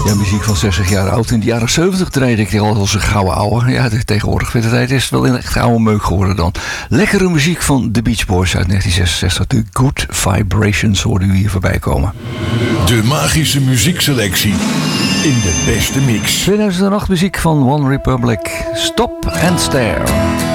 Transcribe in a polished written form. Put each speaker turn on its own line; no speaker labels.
Ja, muziek van 60 jaar oud. In de jaren 70 dreed ik al als een gouden ouwe. Ja, tegenwoordig vindt het is het wel een echt oude meuk geworden dan. Lekkere muziek van The Beach Boys uit 1966. De Good Vibrations hoorde u hier voorbij komen.
De magische muziekselectie in de beste mix.
2008 muziek van One Republic. Stop and Stare.